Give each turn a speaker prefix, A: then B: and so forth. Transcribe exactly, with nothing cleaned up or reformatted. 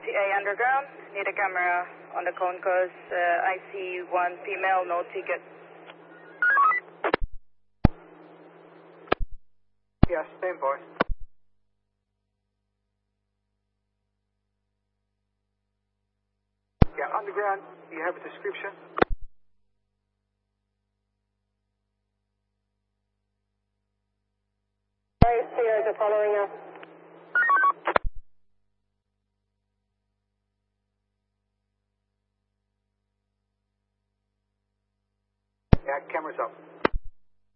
A: T A underground. Need a camera on the cone cause uh, I see one female, no ticket.
B: Yeah, stand by. Yeah, underground, you have a description?
C: Stairs are following us.
B: Yeah, cameras up.